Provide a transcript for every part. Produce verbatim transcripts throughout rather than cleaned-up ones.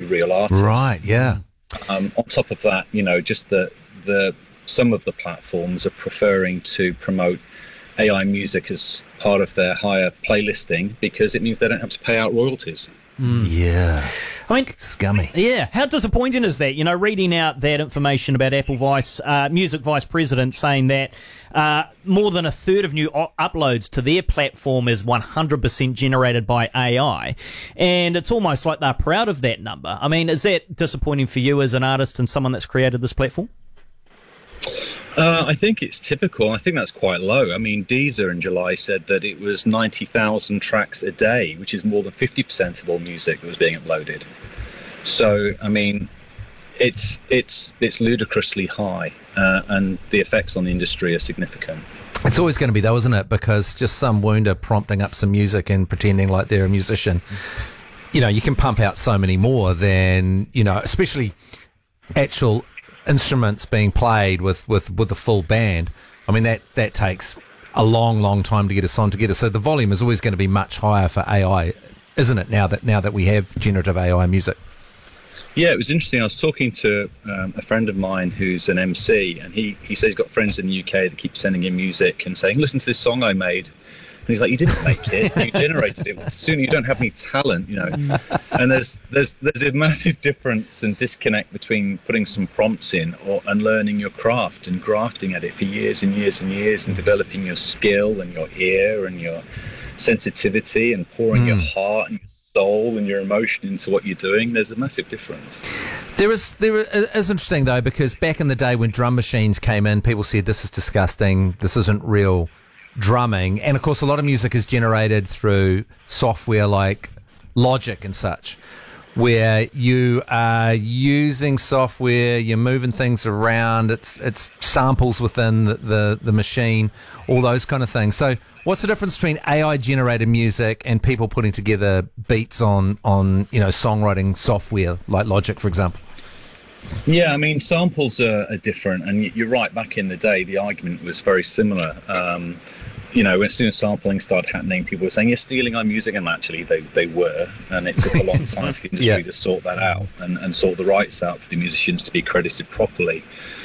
real artists. Right, yeah. Um, on top of that, you know, just the the some of the platforms are preferring to promote A I music as part of their higher playlisting because it means they don't have to pay out royalties. Mm. Yeah. I mean, scummy. Yeah. How disappointing is that? You know, reading out that information about Apple Vice, uh, Music Vice President saying that uh, more than a third of new o- uploads to their platform is one hundred percent generated by A I. And it's almost like they're proud of that number. I mean, is that disappointing for you as an artist and someone that's created this platform? Uh, I think it's typical. I think that's quite low. I mean, Deezer in July said that it was ninety thousand tracks a day, which is more than fifty percent of all music that was being uploaded. So, I mean, it's it's it's ludicrously high, uh, and the effects on the industry are significant. It's always going to be, though, isn't it? Because just some wounder prompting up some music and pretending like they're a musician, you know, you can pump out so many more than, you know, especially actual instruments being played with, with, with the full band. I mean, that, that takes a long, long time to get a song together. So the volume is always going to be much higher for A I, isn't it, now that now that we have generative A I music? Yeah, it was interesting. I was talking to um, a friend of mine who's an M C, and he, he says he's got friends in the U K that keep sending him music and saying, listen to this song I made. And he's like, you didn't make it, you generated it. Soon you don't have any talent, you know. And there's there's there's a massive difference and disconnect between putting some prompts in or and learning your craft and grafting at it for years and years and years and developing your skill and your ear and your sensitivity and pouring mm. your heart and your soul and your emotion into what you're doing. There's a massive difference. There is there is interesting though, because back in the day when drum machines came in, people said this is disgusting, this isn't real drumming, and of course a lot of music is generated through software like Logic and such, where you are using software, you're moving things around, it's it's samples within the, the, the machine, all those kind of things. So what's the difference between A I generated music and people putting together beats on, on you know, songwriting software like Logic, for example? Yeah, I mean, samples are, are different, and you're right, back in the day the argument was very similar. Um, you know, as soon as sampling started happening, people were saying, you're stealing our music, and actually they, they were, and it took a long time for the industry yeah. to sort that out and, and sort the rights out for the musicians to be credited properly.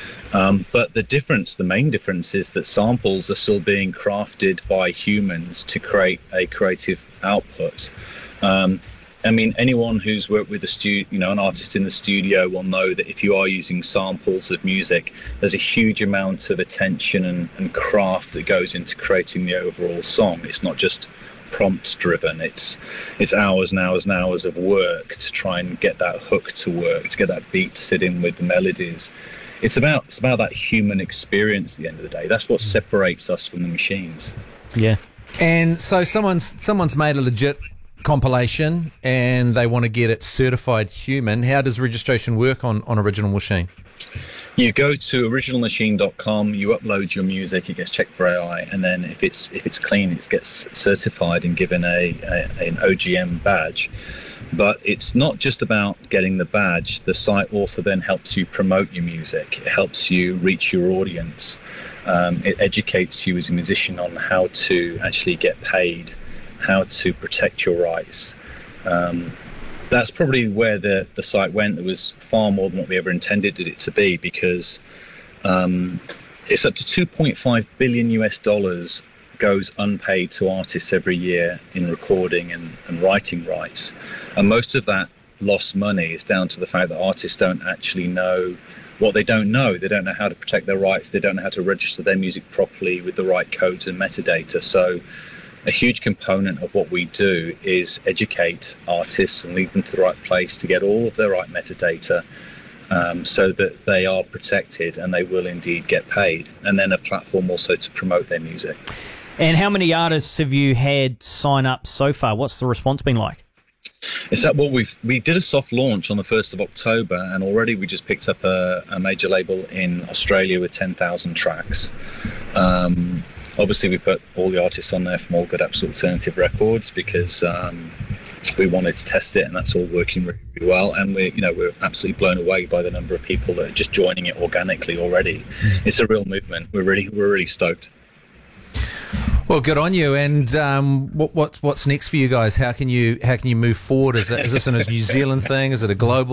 Um, but the difference, the main difference is that samples are still being crafted by humans to create a creative output. Um, I mean, anyone who's worked with a stu- you know, an artist in the studio will know that if you are using samples of music, there's a huge amount of attention and, and craft that goes into creating the overall song. It's not just prompt driven. It's it's hours and hours and hours of work to try and get that hook to work, to get that beat to sit in with the melodies. It's about it's about that human experience at the end of the day. That's what separates us from the machines. Yeah. And so someone's someone's made a legit compilation and they want to get it certified human. How does registration work on, on Original Machine? You go to original machine dot com, you upload your music, it gets checked for A I, and then if it's if it's clean, it gets certified and given a, a an O G M badge. But it's not just about getting the badge. The site also then helps you promote your music. It helps you reach your audience. Um, it educates you as a musician on how to actually get paid, how to protect your rights. Um, that's probably where the, the site went. It was far more than what we ever intended it to be, because um, it's up to two point five billion U S dollars goes unpaid to artists every year in recording and, and writing rights. And most of that lost money is down to the fact that artists don't actually know what they don't know. They don't know how to protect their rights. They don't know how to register their music properly with the right codes and metadata. So a huge component of what we do is educate artists and lead them to the right place to get all of their right metadata, um, so that they are protected and they will indeed get paid. And then a platform also to promote their music. And how many artists have you had sign up so far? What's the response been like? It's that well, we've we did a soft launch on the first of October, and already we just picked up a, a major label in Australia with ten thousand tracks. Um, obviously, we put all the artists on there from All Good Apps Alternative Records because um, we wanted to test it, and that's all working really, really well. And we, you know, we're absolutely blown away by the number of people that are just joining it organically already. It's a real movement. We're really we're really stoked. Well, good on you. And um, what, what what's next for you guys? How can you how can you move forward? Is, it, is this a New Zealand thing? Is it a global